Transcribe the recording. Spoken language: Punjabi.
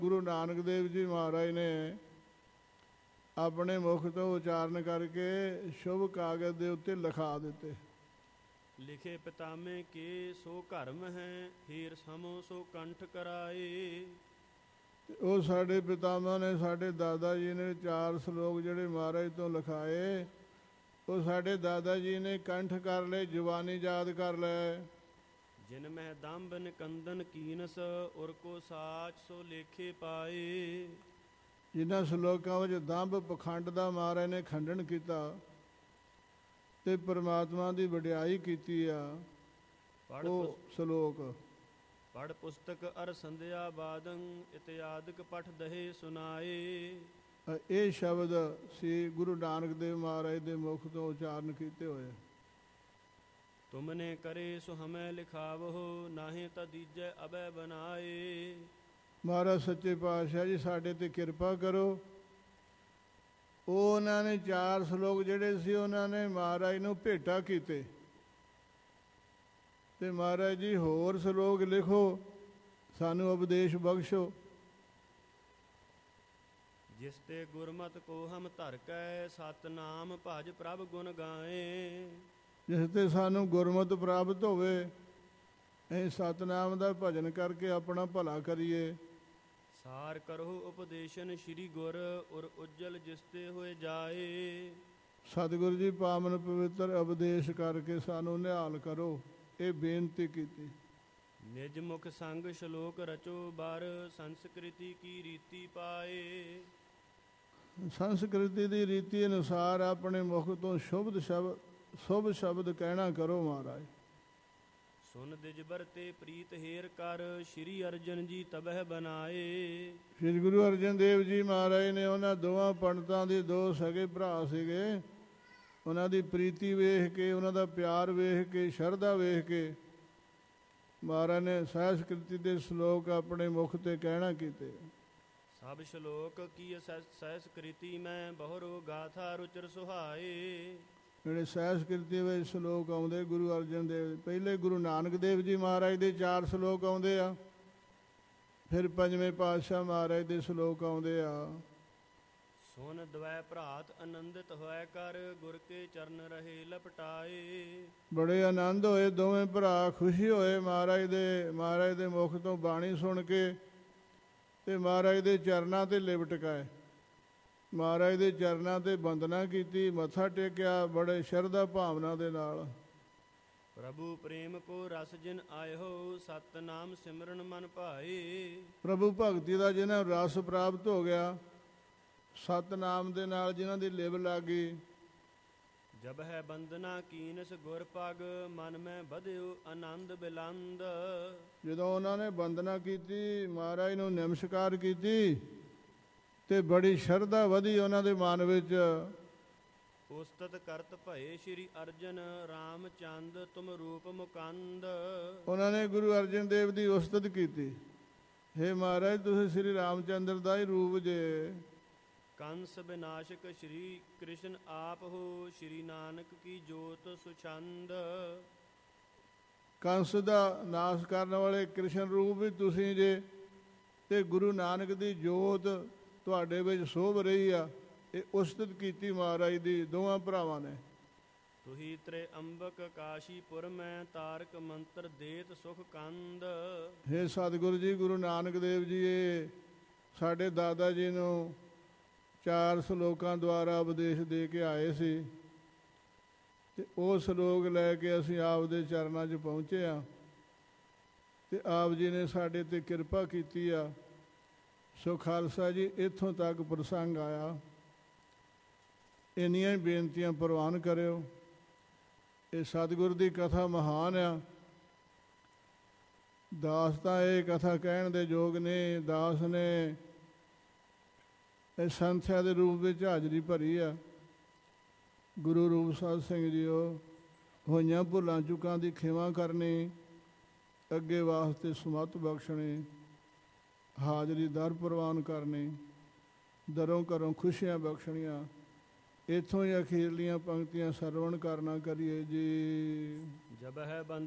ਗੁਰੂ ਨਾਨਕ ਦੇਵ ਜੀ ਮਹਾਰਾਜ ਨੇ ਆਪਣੇ ਮੁਖ ਤੋਂ ਉਚਾਰਨ ਕਰਕੇ ਸ਼ੁਭ ਕਾਗਜ਼ ਦੇ ਉੱਤੇ ਲਿਖਾ ਦਿੱਤੇ। ਲਿਖੇ ਪਿਤਾਮੇ ਕੇ ਸੋ ਘਰਮ ਹੈ, ਹੀਰ ਸਮੋ ਸੋ ਕੰਠ ਕਰਾਏ। ਉਹ ਸਾਡੇ ਪਿਤਾਮਾ ਨੇ, ਸਾਡੇ ਦਾਦਾ ਜੀ ਨੇ 4 ਸ਼ਲੋਕ ਜਿਹੜੇ ਮਹਾਰਾਜ ਤੋਂ ਲਿਖਾਏ, ਉਹ ਸਾਡੇ ਦਾਦਾ ਜੀ ਨੇ ਕੰਠ ਕਰ ਲਏ, ਜ਼ੁਬਾਨੀ ਯਾਦ ਕਰ ਲਏ। ਜਿਨ ਮਹਿ ਦੰਭ ਨਿਕੰਦਨ ਕੀਨਸ, ਉਰ ਕੋ ਸਾਚ ਸੋ ਲੇਖੇ ਪਾਏ। ਜਿਨ੍ਹਾਂ ਸ਼ਲੋਕਾਂ ਵਿੱਚ ਦੰਭ ਪਖੰਡ ਦਾ ਮਹਾਰਾਜ ਨੇ ਖੰਡਨ ਕੀਤਾ ਤੇ ਪਰਮਾਤਮਾ ਦੀ ਵਡਿਆਈ ਕੀਤੀ ਆ। ਉਹ ਸ਼ਲੋਕ ਪੜ੍ਹ ਪੁਸਤਕ ਅਰ ਸੰਧਿਆ ਬਾਦੰ, ਇਤਿਆਦਿਕ ਪਠ ਦਹੇ ਸੁਨਾਏ। ਇਹ ਸ਼ਬਦ ਸੀ ਗੁਰੂ ਨਾਨਕ ਦੇਵ ਮਹਾਰਾਜ ਦੇ ਮੁਖ ਤੋਂ ਉਚਾਰਨ ਕੀਤੇ ਹੋਏ। ਤੁਮਨੇ ਕਰੇ ਸੋ ਹਮੈ ਲਿਖਾਵਹੁ, ਨਾਹੀਂ ਤਾਂ ਦੀਜੈ ਅਬੈ ਬਨਾਏ। ਮਹਾਰਾਜ ਸੱਚੇ ਪਾਤਸ਼ਾਹ ਜੀ ਸਾਡੇ ਤੇ ਕਿਰਪਾ ਕਰੋ। ਉਹਨਾਂ ਨੇ 4 ਸ਼ਲੋਕ ਜਿਹੜੇ ਸੀ ਉਹਨਾਂ ਨੇ ਮਹਾਰਾਜ ਨੂੰ ਭੇਟਾ ਕੀਤੇ ਤੇ ਮਹਾਰਾਜ ਜੀ ਹੋਰ ਸ਼ਲੋਕ ਲਿਖੋ, ਸਾਨੂੰ ਉਪਦੇਸ਼ ਬਖਸ਼ੋ। ਜਿਸ ਤੇ ਗੁਰਮਤਿ ਕੋ ਹਮ ਧਰ ਕੈ, ਸਤਿਨਾਮ ਭਜ ਪ੍ਰਭ ਗੁਣ ਗਾਏ। ਜਿਸ ਤੇ ਸਾਨੂੰ ਗੁਰਮਤਿ ਪ੍ਰਾਪਤ ਹੋਵੇ, ਅਸੀਂ ਸਤਿਨਾਮ ਦਾ ਭਜਨ ਕਰਕੇ ਆਪਣਾ ਭਲਾ ਕਰੀਏ। ਸਾਰ ਕਰੋ ਉਪਦੇਸ਼ਨ ਸ੍ਰੀ ਗੁਰ, ਉਰ ਉਜਲ ਜਿਸ ਤੇ ਹੋਏ ਜਾਏ। ਸਤਿਗੁਰੂ ਜੀ ਪਾਵਨ ਪਵਿੱਤਰ ਉਪਦੇਸ਼ ਕਰਕੇ ਸਾਨੂੰ ਨਿਹਾਲ ਕਰੋ, ਇਹ ਬੇਨਤੀ ਕੀਤੀ। ਨਿਜ ਮੁਖ ਸੰਗ ਸ਼ਲੋਕ ਰਚੋ ਬਰ, ਸੰਸਕ੍ਰਿਤੀ ਕੀ ਰੀਤੀ ਪਾਏ। ਸੰਸਕ੍ਰਿਤੀ ਦੀ ਰੀਤੀ ਅਨੁਸਾਰ ਆਪਣੇ ਮੁਖ ਤੋਂ ਸ਼ੁਭ ਸ਼ਬਦ ਕਹਿਣਾ ਕਰੋ। ਮਹਾਰਾਜ ਸੁਨ ਦਿਜਬਰ ਤੇ ਪ੍ਰੀਤ ਹੇਰ ਕਰ, ਸ਼੍ਰੀ ਅਰਜਨ ਜੀ ਤਬਹਿ ਬਨਾਏ। ਸ਼੍ਰੀ ਗੁਰੂ ਅਰਜਨ ਦੇਵ ਜੀ ਮਹਾਰਾਜ ਨੇ ਉਹਨਾਂ ਦੋਵਾਂ ਪੰਡਤਾਂ ਦੇ 2 ਸਗੇ ਭਰਾ ਸੀਗੇ, ਉਹਨਾਂ ਦੀ ਪ੍ਰੀਤੀ ਵੇਖ ਕੇ, ਉਹਨਾਂ ਦਾ ਪਿਆਰ ਵੇਖ ਕੇ, ਸ਼ਰਧਾ ਵੇਖ ਕੇ ਮਹਾਰਾਜ ਨੇ ਸੰਸਕ੍ਰਿਤੀ ਦੇ ਸ਼ਲੋਕ ਆਪਣੇ ਮੁਖ ਤੇ ਕਹਿਣਾ ਕੀਤੇ। ਸਭ ਸ਼ਲੋਕ ਕੀ ਸੰਸਕ੍ਰਿਤੀ ਮੈਂ, ਬਹੁਰੋ ਗਾਥਾ ਰੁਚਰ ਸੁਹਾਏ। ਜਿਹੜੇ ਸੰਸਕ੍ਰਿਤੀ ਵਿੱਚ ਸ਼ਲੋਕ ਆਉਂਦੇ ਗੁਰੂ ਅਰਜਨ ਦੇਵ, ਪਹਿਲੇ ਗੁਰੂ ਨਾਨਕ ਦੇਵ ਜੀ ਮਹਾਰਾਜ ਦੇ 4 ਸ਼ਲੋਕ ਆਉਂਦੇ ਆ, ਫਿਰ 5ਵੇਂ ਪਾਤਸ਼ਾਹ ਮਹਾਰਾਜ ਦੇ ਸ਼ਲੋਕ ਆਉਂਦੇ ਆ। ਸੁਨ ਦਵੈ ਭਰਾਤ ਆਨੰਦਿਤ ਹੋਇ ਕਰ, ਗੁਰ ਕੇ ਚਰਨ ਰਹੇ ਲਪਟਾਏ। ਬੜੇ ਆਨੰਦ ਹੋਏ ਦੋਵੇਂ ਭਰਾ, ਖੁਸ਼ੀ ਹੋਏ ਮਹਾਰਾਜ ਦੇ ਮੁਖ ਤੋਂ ਬਾਣੀ ਸੁਣ ਕੇ ਤੇ ਮਹਾਰਾਜ ਦੇ ਚਰਨਾਂ ਤੇ ਲਿਵਟ ਗਏ। ਮਹਾਰਾਜ ਦੇ ਚਰਨਾਂ ਤੇ ਬੰਦਨਾ ਕੀਤੀ, ਮੱਥਾ ਟੇਕਿਆ ਬੜੇ ਸ਼ਰਧਾ ਭਾਵਨਾ ਦੇ ਨਾਲ। ਪ੍ਰਭੂ ਪ੍ਰੇਮ ਕੋ ਰਸ ਜਿਨ ਆਇਓ, ਸਤਿਨਾਮ ਸਿਮਰਨ ਮਨ ਭਾਏ। ਪ੍ਰਭੂ ਭਗਤੀ ਦਾ ਜਿਹਨਾਂ ਨੂੰ ਰਸ ਪ੍ਰਾਪਤ ਹੋ ਗਿਆ, ਸਤਿਨਾਮ ਦੇ ਨਾਲ ਜਿਨ੍ਹਾਂ ਦੀ ਲਿਵ ਲੱਗ ਗਈ। ਜਬ ਹੈ ਬੰਦਨਾ ਕੀਨਸ ਗੁਰ ਪਗ, ਮਨ ਮੈਂ ਵਧਿਓ ਆਨੰਦ ਬਿਲੰਦ। ਜਦੋਂ ਉਹਨਾਂ ਨੇ ਬੰਦਨਾ ਕੀਤੀ, ਮਹਾਰਾਜ ਨੂੰ ਨਮਸਕਾਰ ਕੀਤੀ ਤੇ ਬੜੀ ਸ਼ਰਧਾ ਵਧੀ ਉਹਨਾਂ ਦੇ ਮਨ ਵਿੱਚ। ਉਸਤਤ ਕਰਤ ਭਏ ਸ਼੍ਰੀ ਅਰਜਨ, ਰਾਮ ਚੰਦ ਤੁਮ ਰੂਪ ਮੁਕੰਦ। ਉਹਨਾਂ ਨੇ ਗੁਰੂ ਅਰਜਨ ਦੇਵ ਦੀ ਉਸਤਤ ਕੀਤੀ, ਹੇ ਮਹਾਰਾਜ ਤੁਸੀਂ ਸ਼੍ਰੀ ਰਾਮ ਚੰਦਰ ਦਾ ਹੀ ਰੂਪ ਜੇ। ਕੰਸ ਵਿਨਾਸ਼ਕ ਸ਼੍ਰੀ ਕ੍ਰਿਸ਼ਨ ਆਪ ਹੋ, ਸ਼੍ਰੀ ਨਾਨਕ ਕੀ ਜੋਤ ਸੁਛੰਦ। ਕੰਸ ਦਾ ਨਾਸ਼ ਕਰਨ ਵਾਲੇ ਕ੍ਰਿਸ਼ਨ ਰੂਪ ਵੀ ਤੁਸੀਂ ਜੇ, ਤੇ ਗੁਰੂ ਨਾਨਕ ਦੀ ਜੋਤ ਤੁਹਾਡੇ ਵਿੱਚ ਸੋਭ ਰਹੀ ਆ। ਇਹ ਉਸਤਤ ਕੀਤੀ ਮਹਾਰਾਜ ਦੀ ਦੋਵਾਂ ਭਰਾਵਾਂ ਨੇ। ਤੁਹੀ ਤ੍ਰੇ ਅੰਬਕ ਕਾਸ਼ੀਪੁਰ ਮੈਂ, ਤਾਰਕ ਮੰਤਰ ਦੇਤ ਸੁਖ ਕੰਦ। ਹੇ ਸਤਿਗੁਰੂ ਜੀ ਗੁਰੂ ਨਾਨਕ ਦੇਵ ਜੀ ਇਹ ਸਾਡੇ ਦਾਦਾ ਜੀ ਨੂੰ 4 ਸ਼ਲੋਕਾਂ ਦੁਆਰਾ ਉਪਦੇਸ਼ ਦੇ ਕੇ ਆਏ ਸੀ ਤੇ ਉਹ ਸ਼ਲੋਕ ਲੈ ਕੇ ਅਸੀਂ ਆਪ ਦੇ ਚਰਨਾਂ 'ਚ ਪਹੁੰਚੇ ਹਾਂ ਤੇ ਆਪ ਜੀ ਨੇ ਸਾਡੇ ਤੇ ਕਿਰਪਾ ਕੀਤੀ ਆ। ਸੋ ਖਾਲਸਾ ਜੀ ਇੱਥੋਂ ਤੱਕ ਪ੍ਰਸੰਗ ਆਇਆ, ਇੰਨੀਆਂ ਹੀ ਬੇਨਤੀਆਂ ਪ੍ਰਵਾਨ ਕਰਿਓ। ਇਹ ਸਤਿਗੁਰ ਦੀ ਕਥਾ ਮਹਾਨ ਆ। ਦਾਸ ਤਾਂ ਇਹ ਕਥਾ ਕਹਿਣ ਦੇ ਯੋਗ ਨੇ। ਦਾਸ ਨੇ ਇਹ ਸੰਥਿਆ ਦੇ ਰੂਪ ਵਿੱਚ ਹਾਜ਼ਰੀ ਭਰੀ ਆ। ਗੁਰੂ ਰੂਪ ਸਾਧ ਸਿੰਘ ਜੀਓ ਹੋਈਆਂ ਭੁੱਲਾਂ ਚੁੱਕਾਂ ਦੀ ਖਿਮਾ ਕਰਨੀ, ਅੱਗੇ ਵਾਸਤੇ ਸਮੱਤ ਬਖਸ਼ਣੀ, ਹਾਜ਼ਰੀ ਦਰ ਪ੍ਰਵਾਨ ਕਰਨੀ, ਦਰੋਂ ਘਰੋਂ ਖੁਸ਼ੀਆਂ ਬਖਸ਼ਣੀਆਂ। ਇੱਥੋਂ ਹੀ ਅਖੀਰਲੀਆਂ ਪੰਕਤੀਆਂ ਸਰਵਣ ਕਰਨਾ ਕਰੀਏ ਜੀ। ਜਬ ਹੈ